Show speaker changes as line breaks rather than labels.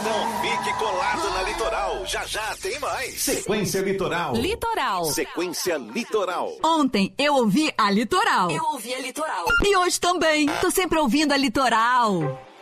Então fique colado na Litoral. Já já tem mais.
Sequência Litoral.
Litoral.
Sequência Litoral.
Ontem eu ouvi a Litoral.
Eu ouvi a Litoral.
E hoje também. Tô sempre ouvindo a Litoral.